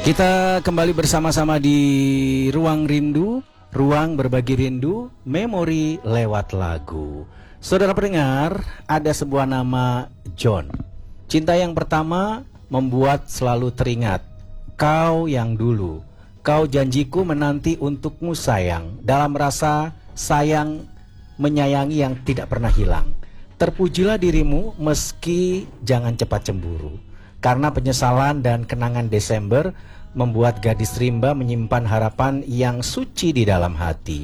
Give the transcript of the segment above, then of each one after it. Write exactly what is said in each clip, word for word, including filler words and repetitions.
Kita kembali bersama-sama di Ruang Rindu, Ruang Berbagi Rindu, Memori lewat lagu. Saudara pendengar, ada sebuah nama John. Cinta yang pertama membuat selalu teringat. Kau yang dulu, kau janjiku menanti untukmu sayang. Dalam rasa sayang menyayangi yang tidak pernah hilang. Terpujilah dirimu meski jangan cepat cemburu. Karena penyesalan dan kenangan Desember membuat gadis rimba menyimpan harapan yang suci di dalam hati.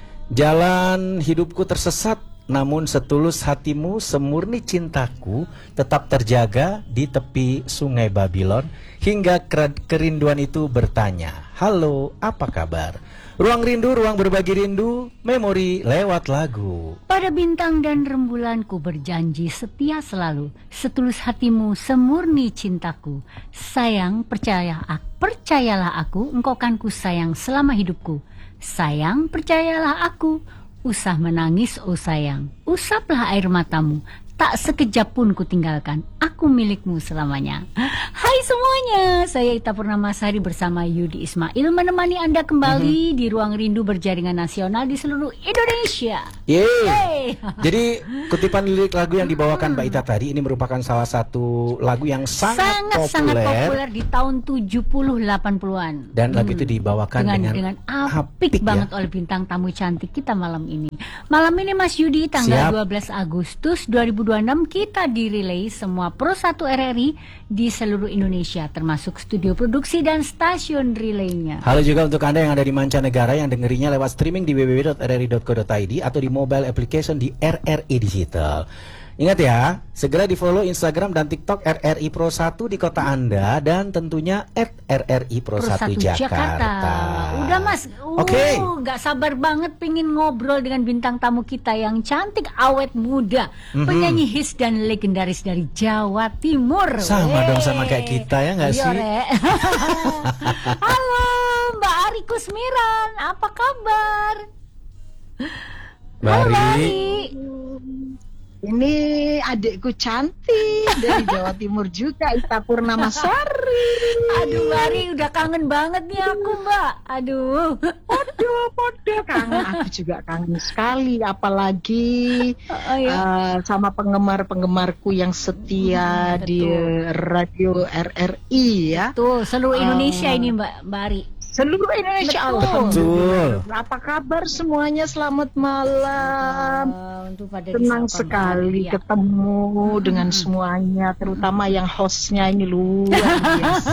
Jalan hidupku tersesat, namun setulus hatimu, semurni cintaku tetap terjaga di tepi sungai Babylon. Hingga kerinduan itu bertanya, halo, apa kabar? Ruang Rindu, Ruang Berbagi Rindu, Memori lewat lagu. Pada bintang dan rembulanku berjanji setia selalu, setulus hatimu, semurni cintaku. Sayang, percaya, percayalah aku, engkau kan ku sayang selama hidupku. Sayang, percayalah aku, usah menangis oh sayang, usaplah air matamu. Tak sekejap pun ku tinggalkan, aku milikmu selamanya. Hai semuanya, saya Ita Purnamasari bersama Yudi Ismail menemani Anda kembali mm-hmm. di Ruang Rindu berjaringan nasional di seluruh Indonesia. Yeay. Yeay. Jadi kutipan lirik lagu yang dibawakan Mbak Ita tadi ini merupakan salah satu lagu yang sangat, sangat populer. Sangat populer di tahun tujuh puluh delapan puluhan. Dan lagu itu dibawakan dengan, dengan, dengan apik, apik banget ya? Oleh bintang tamu cantik kita malam ini. Malam ini Mas Yudi tanggal Siap. dua belas Agustus dua ribu dua puluh enam kita direlay semua Pro satu R R I di seluruh Indonesia termasuk studio produksi dan stasiun relaynya. Halo juga untuk Anda yang ada di mancanegara yang dengerinya lewat streaming di w w w dot r r i dot co dot i d atau di mobile application di R R I Digital. Ingat ya, segera di follow Instagram dan TikTok R R I Pro satu di kota Anda dan tentunya at R R I Pro satu Jakarta. Jakarta. Udah Mas, uh, Oke. Okay. Gak sabar banget pengen ngobrol dengan bintang tamu kita yang cantik, awet muda, mm-hmm. penyanyi hits dan legendaris dari Jawa Timur. Sama Wey. dong sama kayak kita ya nggak sih? Halo Mbak Ari Kusmiran, apa kabar? Bari. Halo Bari. Ini adikku cantik dari Jawa Timur juga, Ita Purnamasari. Aduh Bari, udah kangen banget nih aku Mbak. Aduh. Podo, podo kangen. Aku juga kangen sekali, apalagi oh, iya. uh, sama penggemar-penggemarku yang setia hmm, di radio R R I ya. Tuh, seluruh Indonesia uh, ini Mbak Bari. Seluruh Indonesia. Betul. Apa kabar semuanya? Selamat malam. Uh, Senang sekali ya. ketemu hmm. dengan semuanya, terutama yang hostnya ini luar biasa.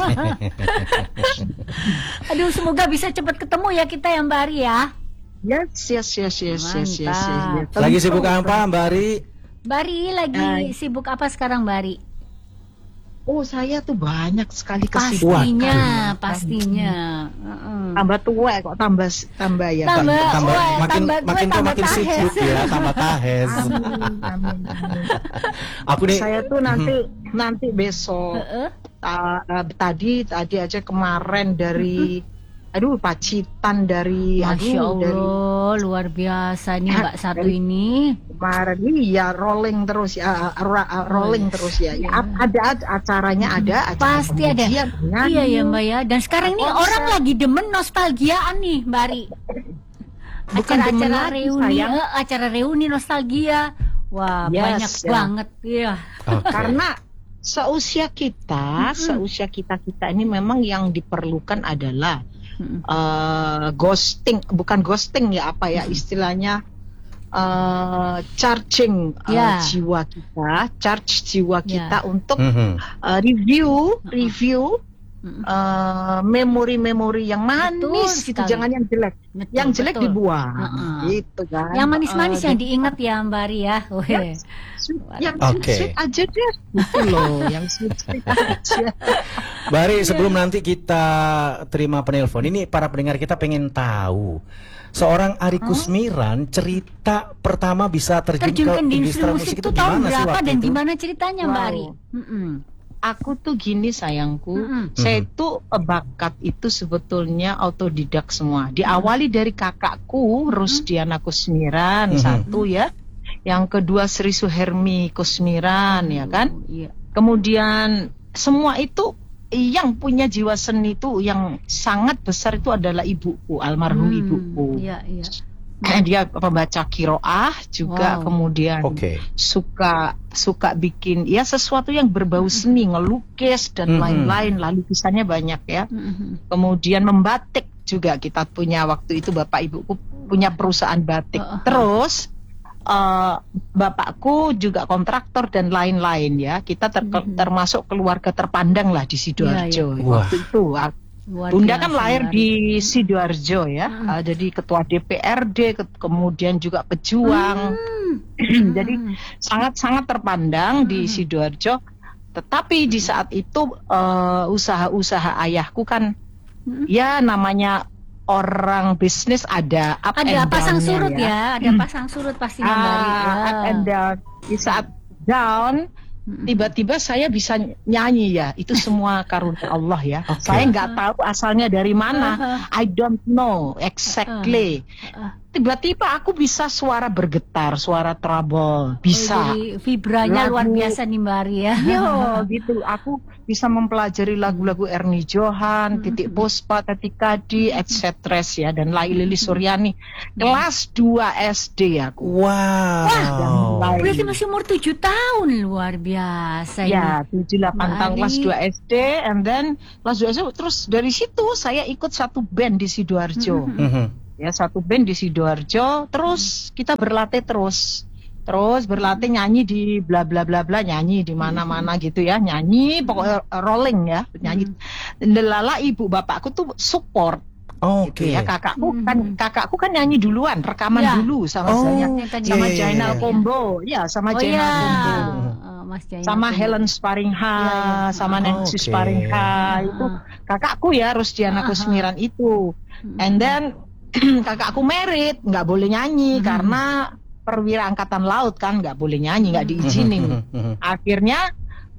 Aduh, semoga bisa cepat ketemu ya kita ya Mbak Ari ya. Yes, yes, yes, yes, yes, yes, yes, yes. Lagi sibuk apa Mbak Ari? Mbak Ari lagi uh, sibuk apa sekarang Mbak Ari? Oh, saya tuh banyak sekali kesibukan. Pastinya, pastinya. Uh-uh. Tambah tua kok, tambah tambah ya. Tambah, tambah, oh, makin tambah tua, makin tambah makin sibuk ya, tambah tahes. Amin, amin, amin. Aku nih, saya tuh nanti uh-huh. nanti besok. Uh-uh. Ta- uh, tadi tadi aja kemarin dari uh-huh. Aduh, Pacitan dari Masya aduh, Allah, dari, luar biasa nih Mbak satu ini. Kemarin ini ya rolling terus ya, uh, rolling oh, terus ya. ya. Ada acaranya ada, acara pasti ada. Iya ya Mbak ya. Dan sekarang nih oh, orang saya... lagi demen nostalgiaan nih Mbak Ari. Acara-acara reuni, eh, acara reuni nostalgia. Wah, yes, banyak ya. banget ya. Okay. Karena seusia kita, hmm. seusia kita kita ini memang yang diperlukan adalah Uh, ghosting, bukan ghosting ya apa ya istilahnya, uh, charging uh, yeah. jiwa kita, charge jiwa kita yeah. untuk mm-hmm. uh, review, review uh, memori-memori yang manis gitu, jangan yang jelek, betul, yang jelek betul. dibuang, uh-uh. gitu kan. Yang manis-manis uh, yang diingat ya Mbak Ari ya. Yes. Yang okay. sweet aja deh, gitu loh, yang sweet sweet aja. Bari, sebelum nanti kita terima penelpon, ini para pendengar kita pengen tahu seorang Ari Kusmiran, cerita pertama bisa terjun, terjun ke industri musik itu tahun berapa dan itu? Gimana ceritanya wow. Mbak Ari? Mm-mm. Aku tuh gini sayangku, mm-hmm. saya tuh bakat itu sebetulnya autodidak semua. Diawali dari kakakku Rusdiana Kusmiran, mm-hmm. satu ya. Yang kedua Sri Suhermi Kusmiran, ya kan? Iya. Kemudian semua itu yang punya jiwa seni itu yang sangat besar itu adalah ibuku, almarhum Hmm, ibuku. Iya, iya. Dia pembaca kiroah juga, Wow. kemudian Oke. suka suka bikin ya sesuatu yang berbau seni, ngelukis dan Mhm. lain-lain, lalu lukisannya banyak ya. Mhm. Kemudian membatik juga, kita punya waktu itu bapak ibuku punya perusahaan batik. Uh-huh. Terus eh, bapakku juga kontraktor dan lain-lain ya. Kita ter- Mhm. termasuk keluarga terpandang lah di Sidoarjo Iya, iya. waktu itu. Luar Bunda biasa, kan lahir Mbak Ari. di Sidoarjo ya, Hmm. uh, jadi ketua D P R D, ke- kemudian juga pejuang, Hmm. jadi sangat-sangat terpandang di Hmm. Sidoarjo. Tetapi di saat itu uh, usaha-usaha ayahku kan, Hmm. ya namanya orang bisnis ada up Ada and pasang down-nya surut ya. ya, ada pasang surut pastinya Mbak Ari. Ah, up and down. Di saat down, Hmm. tiba-tiba saya bisa nyanyi ya, itu semua karunia Allah ya. Oke. Saya nggak tahu asalnya dari mana, I don't know exactly. Uh, Tiba-tiba aku bisa suara bergetar, suara Oh, treble, bisa. jadi vibranya luar Lagu- biasa nih Mbak Ari ya. Yo, gitu. Aku bisa mempelajari lagu-lagu Ernie Johan, Titik Puspa, Tati Kadi, et cetera ya, dan Lai Lili Suryani. Kelas dua S D aku. Wow. dan mulai- Berarti masih umur tujuh tahun, luar biasa Ya, ini. tujuh delapan Mbak tahun Ari. kelas dua S D, and then kelas dua S D, terus dari situ saya ikut satu band di Sidoarjo. Mhm. Ya, satu band di Sidoarjo, terus kita berlatih terus. Terus berlatih nyanyi di bla bla bla bla, nyanyi di mana-mana gitu ya, nyanyi pokoknya rolling ya, nyanyi. Delala ibu bapakku tuh support Oke. gitu ya. Kakakku Mhm. kan kakakku kan nyanyi duluan, rekaman Ya. dulu sama Oh, saya. Yang tadi Sama iya, iya, Jainal iya. Combo, ya sama Oh Jainal ya, Combo. Uh, Mas Jainal Sama Combo. Helen Sparingha, Iya, iya. sama Oh, Nancy oke. Sparingha, itu Ah. kakakku ya, Rusdiana Ah, ah. Kusmiran itu. And then kakakku merit, nggak boleh nyanyi Hmm. karena perwira angkatan laut kan, nggak boleh nyanyi, nggak diizinin. Mhm. Akhirnya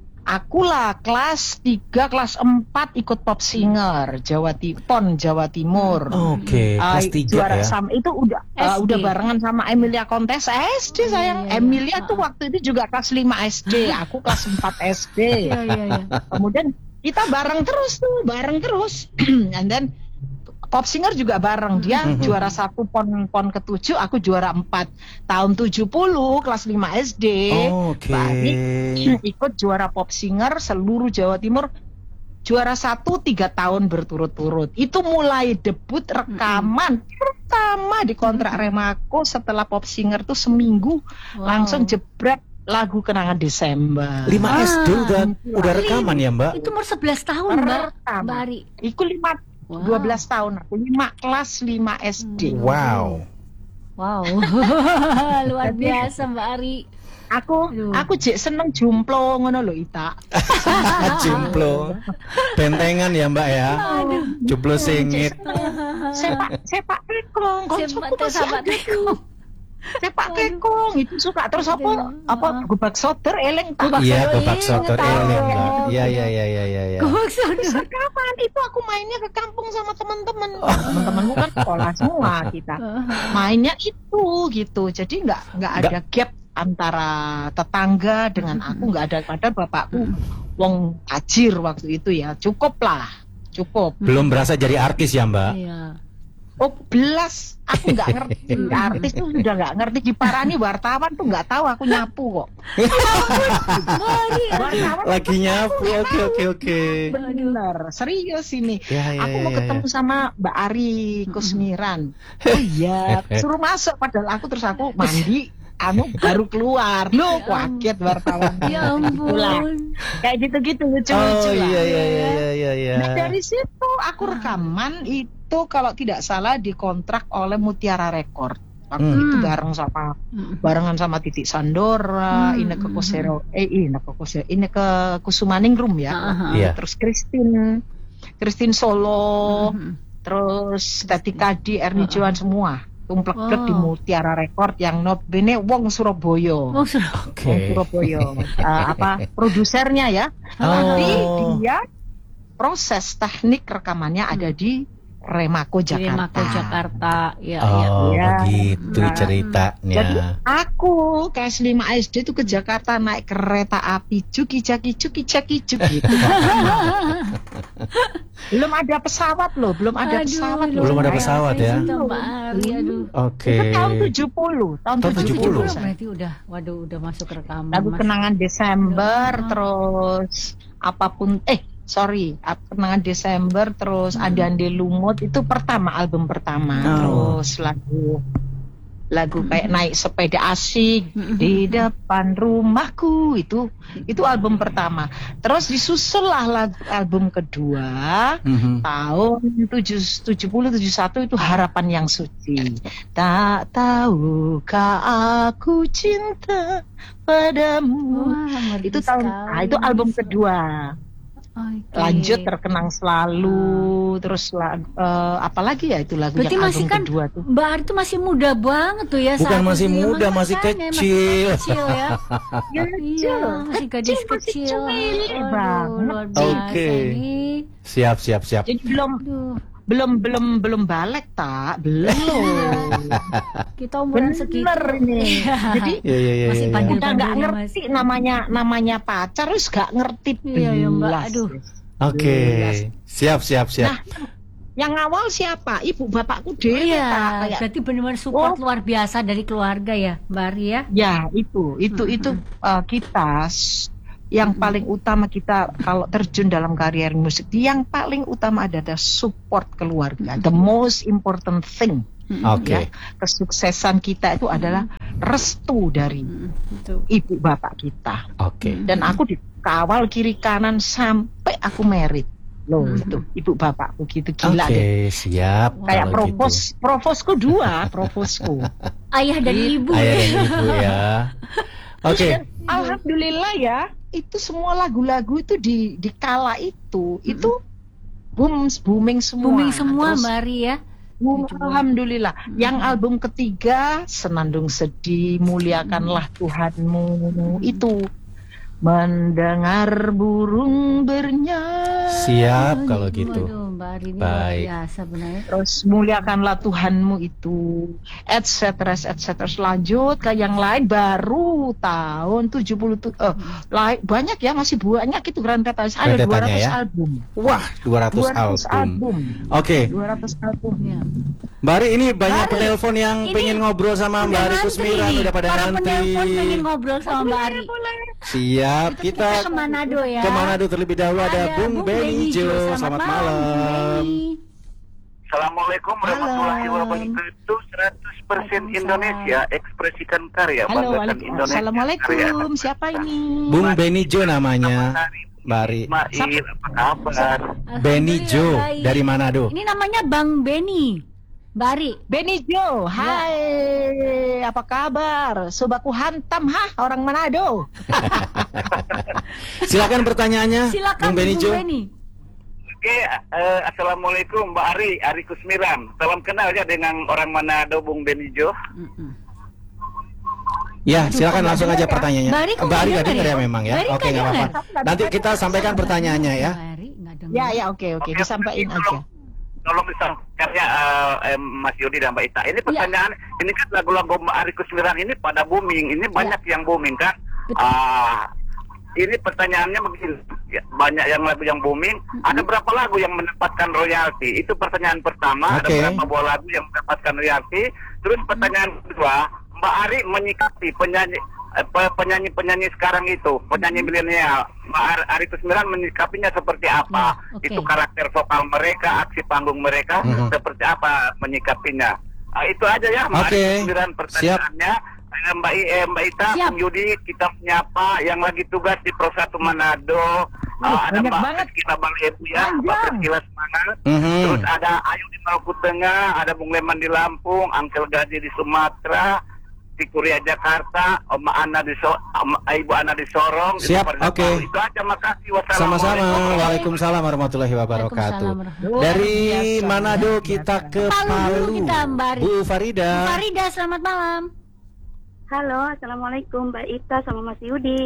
akulah kelas tiga, kelas empat ikut pop singer Jawa Ti- Pon Jawa Timur. Oke, Ah, kelas tiga juara ya. sama itu udah ah, S D. udah barengan sama Emilia Kontes S D sayang. Iya, iya, Emilia iya. tuh waktu itu juga kelas lima S D, aku kelas empat S D. Iya, iya, iya. Kemudian kita bareng terus tuh, bareng terus. And then pop singer juga bareng, dia Mhm. juara satu pon pon ketujuh, aku juara empat. Tahun tujuh puluh kelas lima S D. Oke. Mbak Ani ikut juara pop singer seluruh Jawa Timur, juara satu tiga tahun berturut-turut. Itu mulai debut rekaman pertama di kontrak Remako setelah pop singer tuh seminggu Wow. langsung jebret lagu Kenangan Desember. lima S D udah Ah. udah rekaman ya, Mbak? Itu umur sebelas tahun Mbak, Pertama. Mbak Ari. Iku lima Wow. dua belas tahun aku, lima kelas lima S D. Wow. Wow. Luar biasa Mbak Ari. Aku Aduh. aku jek seneng jumplo ngono lho Ita. Jimplo. Bentengan ya, Mbak ya. Juplo singit. Sepak sepak tekong, Sepak koncoku masih sepak ada tuh. Sepak tekong itu suka, terus apa apa gubak soter eleng tak. Gubak Iya, soto, gobak iya, sotor tahu. eleng, Mbak. Iya, iya, iya, iya, iya, iya. Gobak soto. Kapan itu aku mainnya ke kampung sama teman-teman. Teman-temanku kan sekolah semua kita. Mainnya itu gitu. Jadi nggak nggak ada gap antara tetangga dengan aku, nggak ada. Padahal bapakku wong tajir waktu itu ya, cukup lah, cukup. Belum berasa jadi artis ya, Mbak? Iya. Oh belas, aku nggak ngerti. Artis tuh sudah nggak ngerti. Diparani wartawan tuh nggak tahu aku nyapu kok. Wartawan Lagi nyapu. Oke, oke, oke. bener, serius ini. Ya, ya, Aku ya, mau ya, ketemu ya. sama Mbak Ari Kusmiran. Oh iya, suruh masuk. Padahal aku terus aku mandi, anu baru keluar. Loh, kaget wartawan. Ya Itulah. ampun. Kayak gitu-gitu lucu-lucu Oh lah. iya, iya, iya, iya, iya, iya. Nah, dari situ aku rekaman itu kalau tidak salah dikontrak oleh Mutiara Record. Waktu Hmm. itu bareng sama barengan sama Titik Sandora, Hmm. Ineke Kosero, eh Ineke Kosero, Ineke Kusumaningrum ya. Aha. Iya. Terus Christine, Christine Solo, Mhm. terus Tati Kadi, Ernie Johan semua tumplek-plek Wow. di Mutiara Record yang notabene wong Surabaya. Oh, sudah. Oke. Wong Surabaya. Eh, apa produsernya ya. Oh. Tapi dia proses teknik rekamannya ada di Remako Di Jakarta. Remako Jakarta. Ya, Oh, ya. Ya. begitu Nah, ceritanya. Jadi aku kelas lima S D itu ke Jakarta naik kereta api cuki caki cuki caki cuki gitu. Belum ada pesawat loh, belum ada Aduh, pesawat loh. Belum ada Saya- pesawat Saya ya? cinta Mbak Ari, aduh. Oke. Itu tahun tujuh puluh, tahun, Tahun tujuh puluh. tujuh puluh. Berarti udah, waduh, udah masuk rekaman. Lagu Mas. kenangan Desember, Udah. terus apapun, eh sorry, ap- kenangan Desember, terus Ande Ande Lumut itu pertama, album pertama, Oh. terus lagu lagu kayak naik sepeda asik di depan rumahku itu itu album pertama. Terus disusul lah lagu album kedua Mhm. tahun tujuh puluh tujuh satu itu Harapan Yang Suci. Tak tahukah aku cinta padamu. Wah, merdu Itu tahun sekali. nah, itu album kedua. Oke. Lanjut Terkenang Selalu, terus lagu eh, apa lagi ya itu lagu Berarti yang masih album kan kedua tuh. Mbak Ari tuh masih muda banget tuh ya. Bukan saat masih itu ya. muda, Makanya, masih masih kecil. kecil ya. Ya, Iya, masih gadis Kecil, masih kecil. cumilik Aduh, banget. luar biasa Oke. ini. Siap, siap, siap. Jadi belum Aduh, belum belum belum balik tak belum. kita umuran segitu. Bener ini. Jadi Iya, iya, iya. Masih iya, pandai. iya. udah nggak Bandel-bandelnya, ngerti namanya namanya pacar, terus nggak ngerti Iya, ya, Mbak. belas. Aduh. Oke. Siap, siap, siap. Nah, yang awal siapa? Ibu bapakku deh. Iya, kayak berarti benar-benar support Oh. luar biasa dari keluarga ya, Mbak Ari ya. ya itu itu itu uh, kita s- yang paling utama kita kalau terjun dalam karier musik, yang paling utama adalah support keluarga. The most important thing. Oke. Ya, kesuksesan kita itu adalah restu dari Itu. ibu bapak kita. Oke. Dan aku dikawal kiri kanan sampai aku merit. Loh, Hmm. itu ibu bapakku gitu gila Oke, deh. siap. Kayak kalau provos, gitu. provosku dua, provosku. Ayah dan ibu Ayah ya. dan ibu ya. Oke. Dan alhamdulillah ya, itu semua lagu-lagu itu di di kala itu, itu boom booming semua. Booming semua Terus, Mbak Ari ya. boom, Coba. alhamdulillah. Yang album ketiga Senandung Sedih, Muliakanlah Tuhanmu itu mendengar burung bernyanyi. Siap kalau gitu. Waduh, Mbak Ari ini Baik. luar biasa benar ya. Terus muliakanlah Tuhanmu itu, et cetera et cetera. Lanjut ke yang lain baru tahun tujuh puluh tuh, eh, lain- banyak ya, masih banyak itu Grand Petals. Ada Rentetannya dua ratus ya? album. Wah, dua ratus dua ratus album. album. Oke. dua ratus album. Ya. Mbak Ari, ini banyak Mbak Ari, penelpon yang ini pengen ngobrol sama Mbak Ari Udah Kusmiran, ngantri. udah pada Para ngantri. penelpon pengen ngobrol sama Mbak Ari. Siap, Kita kita ke Manado ya. ke Manado terlebih dahulu ada, Bung Benny Jo. Selamat, Selamat malam. malam. Benny. Assalamualaikum warahmatullahi Halo. wabarakatuh. seratus persen Waalaikumsalam. Indonesia, ekspresikan karya, Halo, banggakan waalaikumsalam. Indonesia. Assalamualaikum. Siapa ini? Bung Benny Jo namanya. Mbak Ari. Ismail, apa kabar? Benny Jo Alhamdulillah, baik. dari Manado. Ini namanya Bang Benny. Mbak Ari. Benny Jo, hai, apa kabar? Sobaku hantam, hah, orang Manado. Silakan pertanyaannya, Silakan Bung Benny Jo. Oke, eh, assalamualaikum Mbak Ari, Ari Kusmiran. Salam kenal ya dengan orang Manado, Bung Benny Jo. Ya, silakan langsung aja pertanyaannya. Mbak Ari kok Mbak Ari nggak nggak dengar dengar ya? ya memang ya. Mbak Ari Oke, nggak nggak apa-apa. dengar. Nanti kita sampaikan pertanyaannya ya. Mbak Ari nggak dengar. Ya, ya, oke, oke, Oke, disampaikan tolong- aja. Tolong disampaikan ya eh, eh, Mas Yudi dan Mbak Ita. Ini pertanyaan, ini kan lagu-lagu Mbak Ari Kusmiran ini pada booming. Ini banyak yang booming kan. Betul. Ah, ini pertanyaannya begini, ya, banyak yang lagu yang booming. Ada berapa lagu yang mendapatkan royalti? Itu pertanyaan pertama. Oke. Ada berapa buah lagu yang mendapatkan royalti? Terus pertanyaan kedua, Mbak Ari menyikapi penyanyi eh, pe- penyanyi-penyanyi sekarang itu, penyanyi milenial, Mbak Ari- Ari Kusmiran menyikapinya seperti apa? Ya, oke. Itu karakter vokal mereka, aksi panggung mereka, Mhm. seperti apa menyikapinya? Ah, itu aja ya, Mbak Oke. Ari Kusmiran pertanyaannya. Eh, Mbak I, eh, Mbak Ita, Siap. Bung Yudi, kita menyapa yang lagi tugas di Pro satu Manado. Wih, Ah, ada banyak Mbak banget. Rizky Bang Ebu ya, Mbak Panjang. Rizky Semangat. Mhm. Terus ada Ayu di Maluku Tengah, ada Bung Leman di Lampung, Angkel Gaji di Sumatera, di Kuria Jakarta, Oma Ana di so Om- Ibu Ana di Sorong. Siap, Ibu Farida oke. Palu. Itu aja, makasih. Wassalamualaikum. Sama-sama. Waalaikumsalam warahmatullahi wabarakatuh. Waalaikumsalam. Dari Luar biasa, Manado luar kita biasa. ke Palu dulu Palu. kita, Mbak Ari. Bu Farida. Bu Farida, selamat malam. Halo, assalamualaikum Mbak Ita sama Mas Yudi.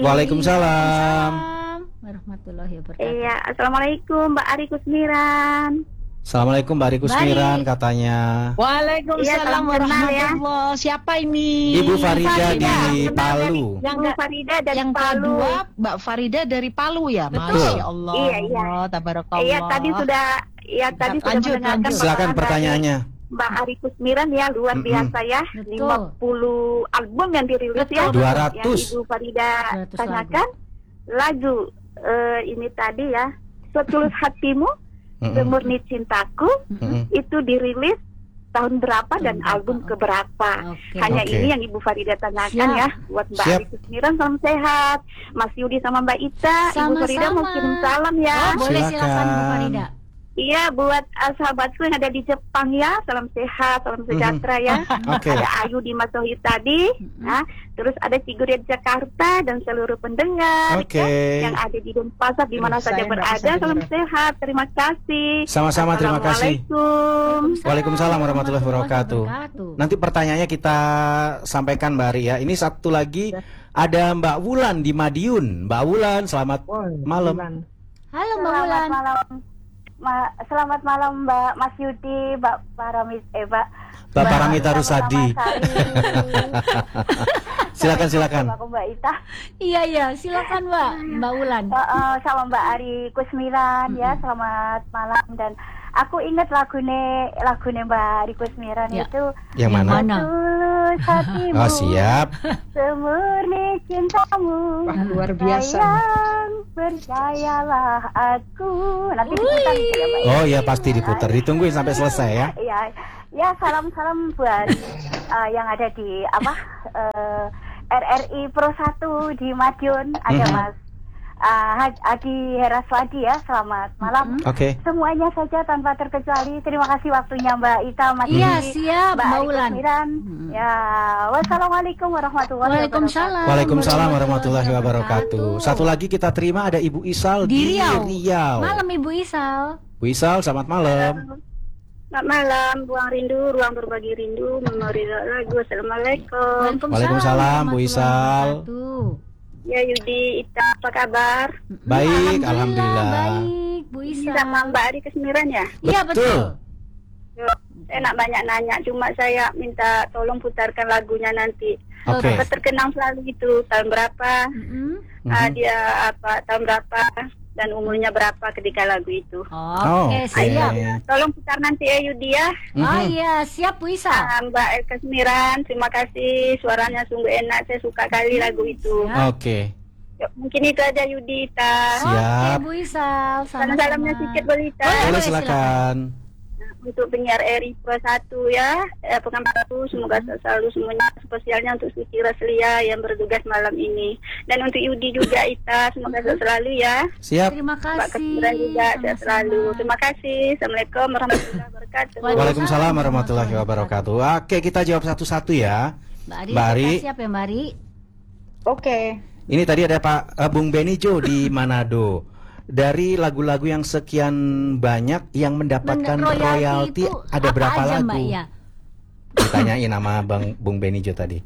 Waalaikumsalam. Waalaikumsalam warahmatullahi wabarakatuh. Iya, assalamualaikum Mbak Ari Kusmiran. Assalamualaikum Mbak Ari Kusmiran Baik. katanya. Waalaikumsalam Iya, salam kenal ya. warahmatullahi. Siapa ini? Ibu Farida Farida. di Kenal Palu. dari- Yang Bu ke- Farida dari yang Palu. kedua Mbak Farida dari Palu ya. Betul. Masya Allah. Iya, iya. Tabarakallah. Iya, tadi sudah ya tadi sudah Lanjut, mendengarkan lanjut. Silakan paparan dari pertanyaannya. Mbak Ari Kusmiran ya, luar Mm-mm. biasa ya. Betul. lima puluh album yang dirilis Betul, ya. betul. dua ratus. Yang Ibu Farida dua ratus tanyakan. Lagu eh, ini tadi ya, Setulus Hatimu, Mm-mm. Semurni Cintaku, Mm-mm. itu dirilis tahun berapa dan Tahun album berapa? keberapa. Oke. Hanya Oke. ini yang Ibu Farida tanyakan Siap. ya. Buat Mbak Siap. Ari Kusmiran salam sehat. Mas Yudi sama Mbak Ita, Ibu Sama-sama. Farida mau kirim salam ya. Oh, boleh Silakan. silakan Bu Farida. Iya, buat uh, sahabatku yang ada di Jepang ya, salam sehat, salam sejahtera ya. Oke. Ada Ayu di Masohi tadi, ya. Terus ada Ciguria di Jakarta dan seluruh pendengar Oke. ya, yang ada di Denpasar di mana Saya saja nggak berada. bisa Salam dengar. sehat, terima kasih. Sama-sama, terima kasih. Assalamualaikum. Waalaikumsalam warahmatullahi wabarakatuh. Nanti pertanyaannya kita sampaikan Mbak Ari ya. Ini satu lagi ada Mbak Wulan di Madiun. Mbak Wulan, selamat Woi, malam. Wulan. Halo Mbak Wulan. Selamat malam, Ma- selamat malam Mbak Mas Yudi, Mbak Paramis, eh Mbak. Mbak Paramita Rusadi. Silakan silakan. Aku Mbak Ita. Iya iya, silakan Mbak. Mbak Wulan. Eh, eh, sama Mbak Ari Kusmiran ya, selamat malam. Dan aku ingat lagune lagune Mbak Ari Kusmiran Ya. itu Yang mana? Mana? Tulus hatimu, Oh, siap. semurni cintamu. Wah, luar biasa. Sayang, percayalah aku. Nanti diputar gitu ya, Mbak. Oh iya pasti diputar. Ditungguin sampai selesai ya. Ya, ya salam-salam buat eh, yang ada di apa eh, R R I Pro satu di Madiun. Ada Mhm. Mas eh, Haj- Adi Heraswadi ya. Selamat malam. Oke. Semuanya saja tanpa terkecuali. Terima kasih waktunya Mbak Ita, Mas Iya, Yudi, siap, Mbak Ari Wulan. Kusmiran. Ya, wassalamualaikum warahmatullahi wabarakatuh. Waalaikumsalam. Waalaikumsalam warahmatullahi wabarakatuh. Satu lagi kita terima ada Ibu Isal Di di Riau. Riau. Malam Ibu Isal. Bu Isal, selamat malam. Selamat malam, Buang Rindu, Ruang Berbagi Rindu, Memori Lagu. Assalamualaikum. Waalaikumsalam, Bu Isal. wabarakatuh. Ya Yudi, Ita, apa kabar? Baik, alhamdulillah. Baik, Bu Ini Isal. sama Mbak Ari Kusmiran ya? Iya betul. Saya nak banyak nanya, cuma saya minta tolong putarkan lagunya nanti. Oke. Apa terkenang selalu itu tahun berapa? Mm-mm. Ah, Mhm. dia apa tahun berapa dan umurnya berapa ketika lagu itu? Oh, Oke, oke. siap. Tolong putar nanti ya Yudi ya. Oh Mhm. iya, siap Bu Isal. Ah, Mbak Eka Semiran, terima kasih. Suaranya sungguh enak, saya suka kali lagu itu. Ya. Oke. Ya, mungkin itu aja Yudi, Ita. Siap. Oke Bu Isal. Sama-sama. Salam-salamnya sedikit boleh Ita. Boleh. Boleh silakan. Untuk penyiar R I Pro satu ya, eh, Pekan Baru, semoga selalu semuanya, spesialnya untuk Suci Raslia yang bertugas malam ini. Dan untuk Yudi juga Ita, semoga sehat selalu ya. Siap. Terima Mbak kasih. Kesiran juga sehat Sama-sama. selalu. Terima kasih. Assalamualaikum warahmatullahi wabarakatuh. Waalaikumsalam warahmatullahi wabarakatuh. Oke, kita jawab satu-satu ya. Mbak Ari, Mbak Ari. kita siap ya Mbak Ari? Oke. Ini tadi ada Pak eh, Bung Benijo di Manado. Dari lagu-lagu yang sekian banyak yang mendapatkan Men- royalti itu ada apa berapa aja, lagu? Mbak, ya? Ditanyain sama Bang Bung Benijo tadi.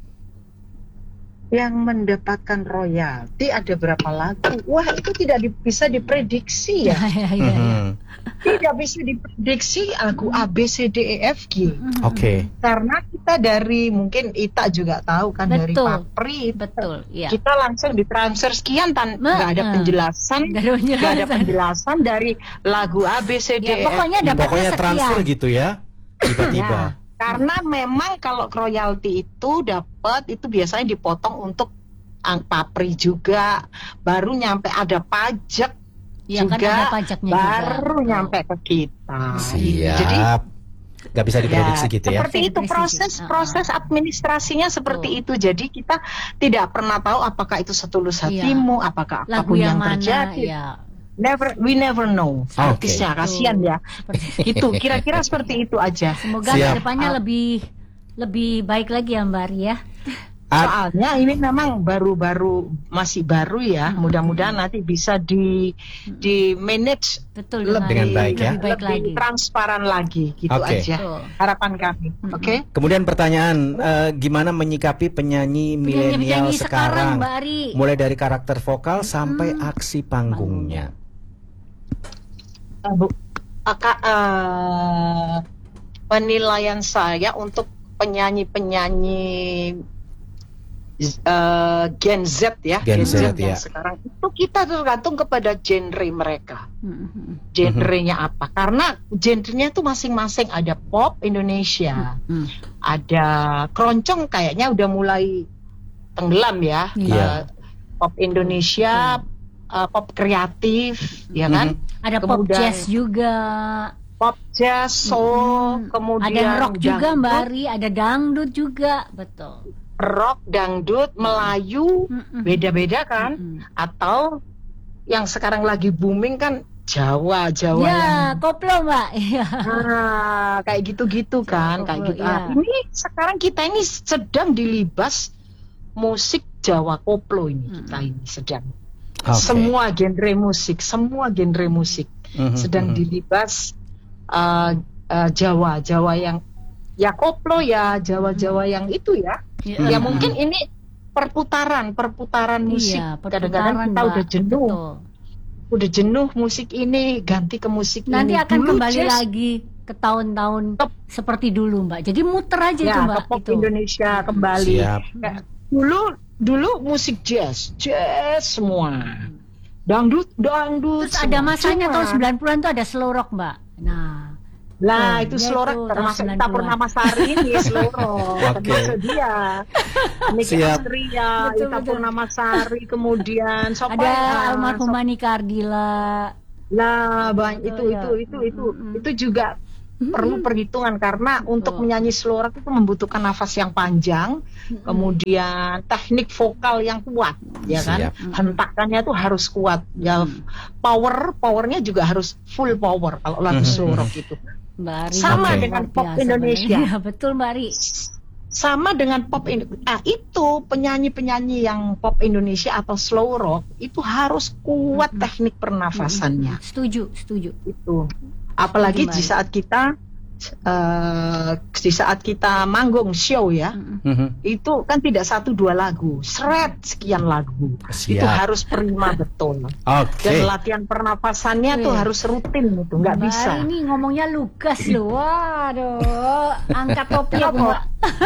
Yang mendapatkan royalti ada berapa lagu? Wah, itu tidak di- bisa diprediksi ya. Iya, iya, iya. Mhm. Tidak bisa diprediksi lagu A B C D E F G. Mhm. Oke. Karena kita dari mungkin Ita juga tahu kan dari Betul. Papri Betul, iya. kita langsung ditransfer sekian tan Nah, nggak ada nah. penjelasan Nggak ada nggak ada penjelasan. penjelasan dari lagu A B C D Ya, E F G. pokoknya dapatnya Pokoknya sekian. transfer gitu ya. Tiba-tiba. Ya. Karena memang kalau royalti itu dapat itu biasanya dipotong untuk ang- Papri juga, baru nyampe ada pajak Ya kan juga, ada pajaknya juga. baru Betul. nyampe ke kita. Siap. Jadi Gak bisa diprediksi ya, gitu ya. seperti itu Diprediksi. proses Uh-uh. proses administrasinya seperti Betul. itu. Jadi kita tidak pernah tahu apakah itu setulus Iya. hatimu, apakah Lagu apapun yang yang, mana terjadi. ya. Never, we never know. Oke. Artisnya kasihan ya. Seperti Itu kira-kira seperti itu aja. Semoga Siap. kedepannya lebih lebih baik lagi ya Mbak Ari ya. Ad- Soalnya ini memang baru-baru masih baru ya. Mudah-mudahan nanti bisa di di manage Betul Lebih- Dengan baik ya. lebih baik lebih lagi. transparan lagi gitu Oke. aja. Betul. Harapan kami. Mm-mm. Oke. Kemudian pertanyaan, eh, gimana menyikapi penyanyi milenial Penyanyi sekarang? Mbak Ari. Mulai dari karakter vokal sampai aksi panggungnya. Uh, Bu, aka- eh, penilaian saya untuk penyanyi-penyanyi eh, Gen Z ya, Gen Z, yang ya. sekarang itu kita tergantung kepada genre mereka. Mm-mm. Genrenya apa? Karena genrenya itu masing-masing, ada pop Indonesia, Mm. ada keroncong kayaknya udah mulai tenggelam ya. Iya. Eh, pop Indonesia, eh, pop kreatif, ya kan? Ada pop Kemudian jazz juga. Pop jazz, soul, Mm. kemudian Ada rock juga dangdut, Mbak Ari, ada dangdut juga, betul. rock, dangdut, Melayu, Mm-mm. beda-beda kan? Mm-mm. Atau yang sekarang lagi booming kan Jawa, Jawa Ya, yang koplo Mbak. Iya. ah, kayak gitu-gitu kan, kayak gitu. Iya. Ah, ini sekarang kita ini sedang dilibas musik Jawa koplo ini, kita ini sedang. Oke. Semua genre musik, semua genre musik Mhm, sedang mhm. dilibas uh, uh, Jawa, Jawa yang ya koplo ya, Jawa-Jawa yang itu ya. Iya. Ya mungkin ini perputaran, perputaran musik. Iya, Kadang-kadang perputaran, kita Mbak. udah jenuh, Betul. udah jenuh musik ini, ganti ke musik Nanti ini. akan Dulu kembali jazz, lagi ke tahun-tahun Ke- seperti dulu Mbak. Jadi muter aja ya, itu ke Mbak. pop Itu. Indonesia kembali. Siap. Kayak dulu, dulu musik jazz, jazz semua. Dangdut, dangdut. Terus ada semua. masanya Cuma- tahun sembilan puluhan tuh ada slow rock Mbak. Nah, Lah Oh, itu ya slow rock itu, termasuk tahun Ita sembilan puluhan. Purnamasari ini slow rock. Oke. Termasuk dia. Niki Siap. Astria, Betul, Ita betul. Purnamasari, kemudian siapa ada ya? almarhumah Nika Ardila. Lah banyak itu Betul, itu ya. itu itu Mm-mm. itu juga perlu perhitungan karena untuk menyanyi slow rock itu membutuhkan nafas yang panjang, kemudian teknik vokal yang kuat, ya kan? Siap. Hentakannya tuh harus kuat, ya power powernya juga harus full power kalau lagu Mhm. slow rock itu. Mbak Ari Sama luar dengan pop biasa, Indonesia. benar. Iya, betul Mbak Ari. Sama dengan pop Indonesia. Ah, itu penyanyi-penyanyi yang pop Indonesia atau slow rock itu harus kuat teknik pernafasannya. Setuju, setuju. Itu. Apalagi Setuju, di Mbak. saat kita eh, di saat kita manggung show ya, Mhm. itu kan tidak satu dua lagu, seret sekian lagu. Siap. Itu harus prima betul. Oke. Dan latihan pernafasannya tuh Wih. harus rutin itu, nggak Mbak bisa. Ari ini ngomongnya lugas loh. Waduh, angkat topi aku Mbak.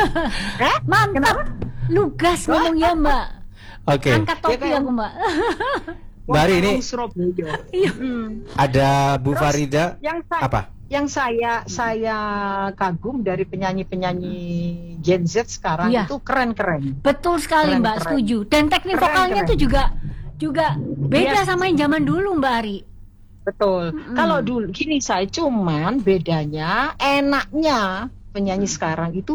Eh? Mantap. Lugas ngomongnya Mbak. Oke. Angkat topi Ya, kayak- aku Mbak. Mbak Ari, ini Orang Surabaya. Iya. Hmm. ada Bu Terus, Farida. Yang saya Apa? yang saya saya kagum dari penyanyi-penyanyi Gen Z sekarang Iya. itu keren-keren. Betul sekali Keren, Mbak, keren. setuju. Dan teknik Keren, vokalnya keren. tuh juga juga beda Yes. sama yang zaman dulu Mbak Ari. Betul. Mm-mm. Kalau dulu gini saya cuman bedanya enaknya penyanyi sekarang itu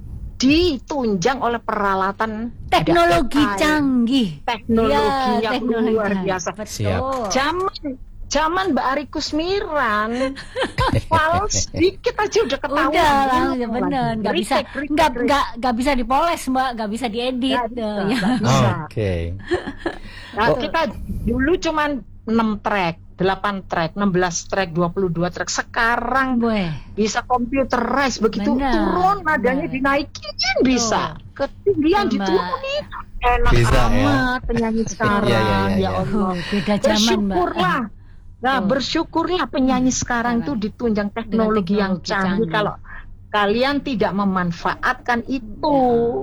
ditunjang oleh peralatan Teknologi ada A I, canggih. teknologinya Ya, teknologi luar canggih. biasa. Betul. Siap. Zaman zaman Mbak Ari Kusmiran, fals dikit aja udah ketahuan. Udah lah, Belum ya lagi. bener, nggak bisa, Retake, retake, nggak retake. nggak nggak bisa dipoles Mbak, nggak bisa diedit. Nggak bisa, Eh, ya. nggak bisa. Oke. Nah, Oh. kita dulu cuman enam track, delapan track, enam belas track, dua puluh dua track. Sekarang Boy, bisa computerize, begitu Benar, turun nadanya benar. dinaikin bisa, ketinggian Mbak. diturunin. Enak Bisa, ya. amat penyanyi sekarang, Iya, iya, iya, ya iya. Allah. oh, beda zaman Mbak. Bersyukurlah. Nah, Tuh. bersyukurlah penyanyi sekarang itu Sekarang. ditunjang teknologi yang teknologi canggih. canggih. Kalau kalian tidak memanfaatkan itu,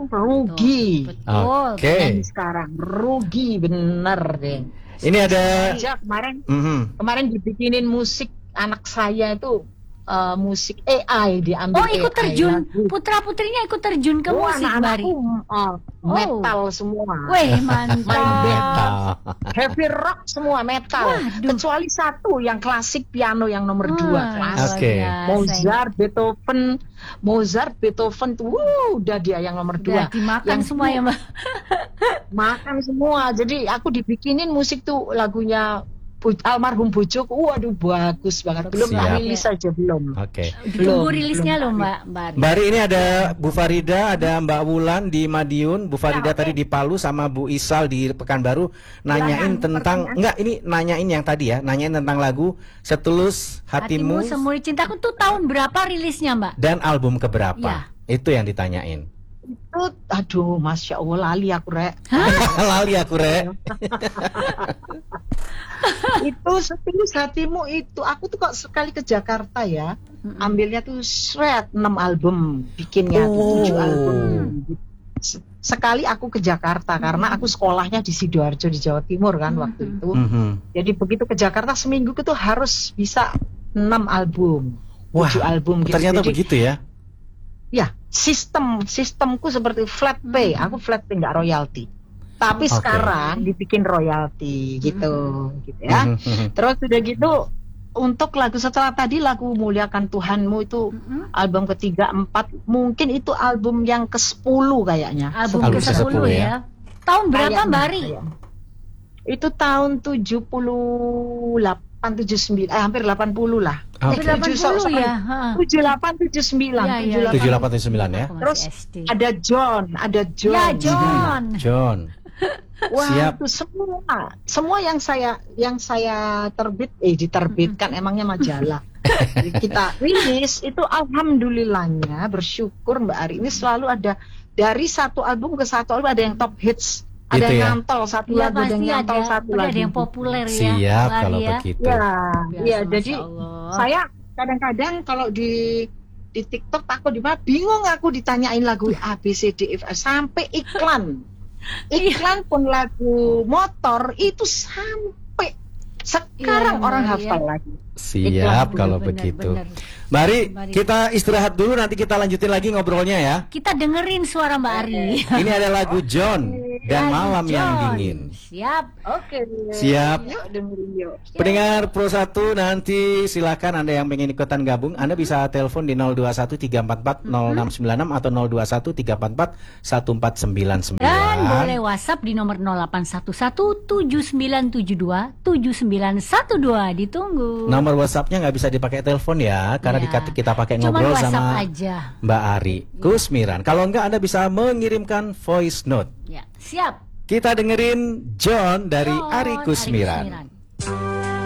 rugi. Betul. Oke. Penyanyi sekarang rugi bener deh. Ini ada. Aja kemarin Mhm. kemarin dibikinin musik anak saya itu eh, musik A I diambil. Oh, ikut A I terjun. lagu. Putra putrinya ikut terjun ke Oh, musik Mbak Ari. anak-anakku eh, metal semua. Weh, Main mantap. Metal. Heavy rock semua metal. Waduh. Kecuali satu yang klasik piano yang nomor dua. Wah, Klasik. Oke. luar biasa. Mozart, Beethoven, Mozart, Beethoven tuh, wuh, udah dia yang nomor Udah dua. dimakan Yang semua ya Mbak. Makan semua. Jadi aku dibikinin musik tuh lagunya Bu- almarhum bojoku. Waduh, bagus banget. Belum Siap. tak rilis saja belum. Oke. Ditunggu Belum, rilisnya loh belum. Mbak, Mbak Ari. Mbak Ari, ini ada Bu Farida, ada Mbak Wulan di Madiun, Bu Farida Ya, tadi di Palu, sama Bu Isal di Pekanbaru nanyain Silakan, tentang pertanyaan. enggak ini nanyain yang tadi ya, nanyain tentang lagu Setulus Hatimu Hatimu, Semurni Cintaku tuh tahun berapa rilisnya Mbak? dan album keberapa? Ya. Itu yang ditanyain. Itu itu, aduh, masya Allah, lali aku rek. Lali aku rek. Itu Setulus Hatimu itu, aku tuh kok sekali ke Jakarta ya, Mm-mm. ambilnya tuh shred enam album, bikinnya tuh tujuh Oh. album. Se- Sekali aku ke Jakarta karena aku sekolahnya di Sidoarjo di Jawa Timur kan waktu Mm-mm. itu. Mhm. Jadi begitu ke Jakarta seminggu itu harus bisa enam album, Wah, tujuh album gitu. ternyata Jadi, begitu ya. ya, sistem sistemku seperti flat pay, Hmm. aku flat pay nggak royalti. Tapi Oke. sekarang dibikin royalti gitu, gitu ya. Mhm, mhm. Terus udah gitu untuk lagu setelah tadi lagu Muliakan Tuhanmu itu Mm-mm. album ketiga, empat, mungkin itu album yang ke sepuluh kayaknya. Album Album ke sepuluh ke-sepuluh ya. ya. Tahun berapa Kayaknya, Mbak Ari? kayaknya. Itu tahun tujuh puluh delapan, tujuh puluh sembilan, eh hampir delapan puluh lah. Oke. Eh, delapan tujuh, puluh so- ya. Ha. tujuh puluh delapan, tujuh puluh sembilan, Ya, ya, tujuh puluh delapan. tujuh delapan tujuh sembilan ya. Aku masih Terus S D. ada John, ada John. Ya John. John. Wah, Siap. itu semua, semua yang saya yang saya terbit, eh diterbitkan, emangnya majalah. Kita rilis itu, alhamdulillahnya bersyukur Mbak Ari, ini selalu ada dari satu album ke satu album ada yang top hits, ada Gitu yang ya? nyantol satu Iya lagu, ada yang pasti nyantol ada, satu ada lagu. yang populer ya. Siap Mbak kalau Ari ya. begitu. Ya, Biasa, iya. Masya Jadi Allah. saya kadang-kadang kalau di di TikTok takut di mana, bingung aku ditanyain lagu A B C D E F sampai iklan. Iklan pun lagu motor itu sampai sekarang Iya, orang Mbak, hafal iya. lagi. Siap Benar, kalau benar, begitu. benar. Mari Mari. kita istirahat dulu, nanti kita lanjutin lagi ngobrolnya ya. Kita dengerin suara Mbak Ari. Ini ada lagu John dan Lagu Malam yang John. Dingin. Siap. Oke. Siap. Yuk dengerin yuk. Pendengar Pro satu, nanti silakan Anda yang pengen ikutan gabung, Anda bisa telepon di nol dua satu tiga empat empat nol enam sembilan enam atau nol dua satu tiga empat empat satu empat sembilan sembilan. Dan boleh WhatsApp di nomor nol delapan satu satu tujuh sembilan tujuh dua tujuh sembilan satu dua. Ditunggu. Nomor WhatsAppnya nggak bisa dipakai telepon ya, karena Ya. dikata- kita pakai Cuman ngobrol WhatsApp sama aja. Mbak Ari Kusmiran. Kalau enggak, Anda bisa mengirimkan voice note. Ya, siap. Kita dengerin John dari John Ari Kusmiran. Kusmiran.